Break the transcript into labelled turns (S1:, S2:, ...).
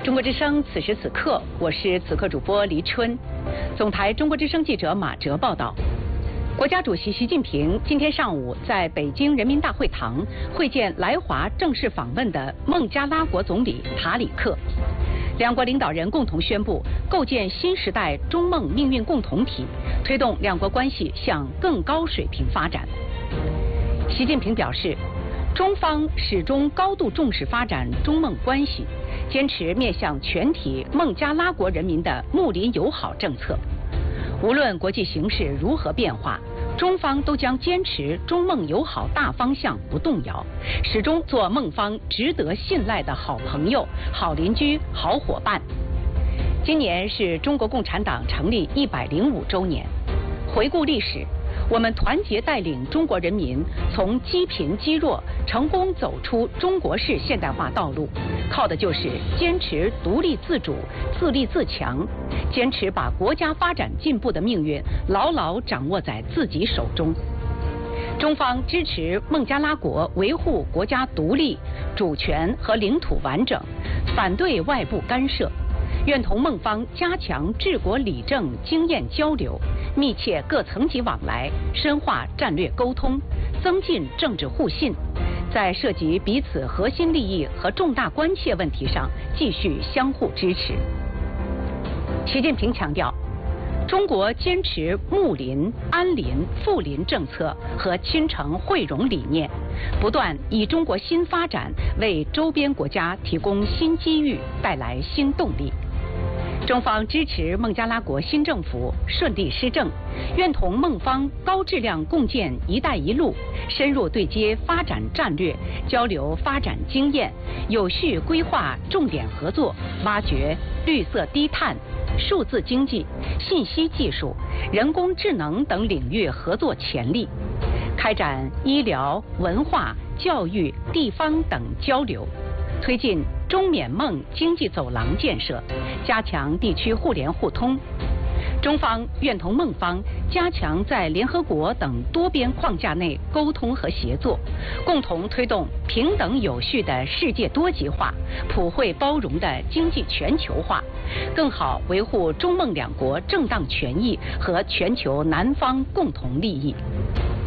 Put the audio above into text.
S1: 中国之声此时此刻，我是此刻主播黎春。总台中国之声记者马哲报道，国家主席习近平今天上午在北京人民大会堂会见来华正式访问的孟加拉国总理塔里克。两国领导人共同宣布构建新时代中孟命运共同体，推动两国关系向更高水平发展。习近平表示，中方始终高度重视发展中孟关系，坚持面向全体孟加拉国人民的睦邻友好政策。无论国际形势如何变化，中方都将坚持中孟友好大方向不动摇，始终做孟方值得信赖的好朋友、好邻居、好伙伴。今年是中国共产党成立105周年，回顾历史，我们团结带领中国人民从积贫积弱成功走出中国式现代化道路，靠的就是坚持独立自主、自立自强，坚持把国家发展进步的命运牢牢掌握在自己手中。中方支持孟加拉国维护国家独立、主权和领土完整，反对外部干涉，愿同孟方加强治国理政经验交流，密切各层级往来，深化战略沟通，增进政治互信，在涉及彼此核心利益和重大关切问题上继续相互支持。习近平强调，中国坚持睦邻、安邻、富邻政策和亲诚惠容理念，不断以中国新发展为周边国家提供新机遇，带来新动力。中方支持孟加拉国新政府顺利施政，愿同孟方高质量共建“一带一路”，深入对接发展战略，交流发展经验，有序规划重点合作，挖掘绿色低碳、数字经济、信息技术、人工智能等领域合作潜力，开展医疗、文化、教育、地方等交流，推进中缅孟经济走廊建设，加强地区互联互通。中方愿同孟方加强在联合国等多边框架内沟通和协作，共同推动平等有序的世界多极化、普惠包容的经济全球化，更好维护中孟两国正当权益和全球南方共同利益。